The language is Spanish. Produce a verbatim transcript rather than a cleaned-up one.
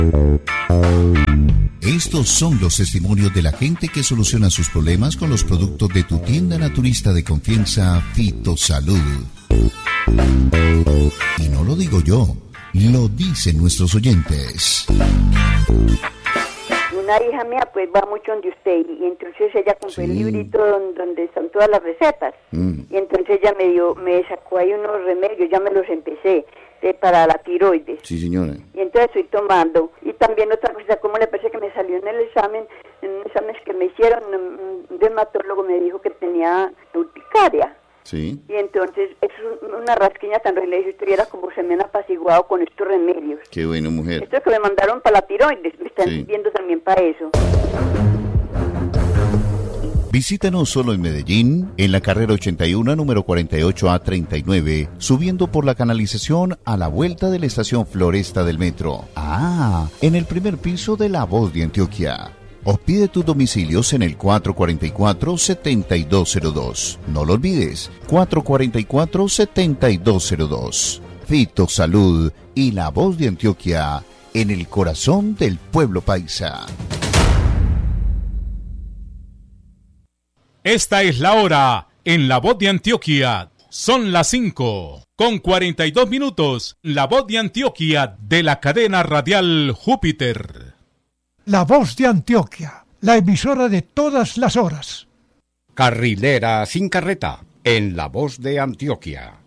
Estos son los testimonios de la gente que soluciona sus problemas con los productos de tu tienda naturista de confianza, Fitosalud. Y no lo digo yo, lo dicen nuestros oyentes. Una hija mía pues va mucho donde usted y entonces ella compró sí. el librito donde, donde están todas las recetas mm. y entonces ella me dio, me sacó ahí unos remedios, ya me los empecé de, para la tiroides. Sí, señora. Y entonces estoy tomando. Y también otra cosa, como le parece que me salió en el examen, en un examen que me hicieron, un dermatólogo me dijo que tenía urticaria. Sí. Y entonces es una rasquiña tan horrible, y si estuviera como se me han apaciguado con estos remedios. Qué bueno, mujer. Esto que me mandaron para la tiroides, me están sí. viendo también para eso. Visítanos solo en Medellín, en la carrera ochenta y uno, número cuarenta y ocho A treinta y nueve, subiendo por la canalización a la vuelta de la estación Floresta del metro. Ah, en el primer piso de La Voz de Antioquia. O pide tus domicilios en el cuatro cuatro cuatro, siete dos cero dos. No lo olvides, cuatro cuatro cuatro, siete dos cero dos. Fitosalud y La Voz de Antioquia, en el corazón del pueblo paisa. Esta es la hora en La Voz de Antioquia. Son las cinco con cuarenta y dos minutos. La Voz de Antioquia de la cadena radial Júpiter. La Voz de Antioquia, la emisora de todas las horas. Carrilera sin carreta, en La Voz de Antioquia.